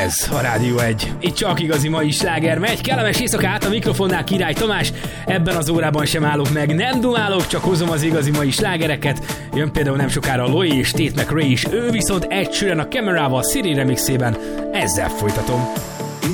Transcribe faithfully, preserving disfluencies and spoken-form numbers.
Ez a Rádió egy. Itt csak igazi mai sláger megy. Kellemes éjszakát, a mikrofonnál Király Tamás. Ebben az órában sem állok meg, nem dumálok, csak hozom az igazi mai slágereket. Jön például nem sokára a Loi és Tate McRae is, ő viszont Ed Sheeran a Camerával Siri remixében. Ezzel folytatom.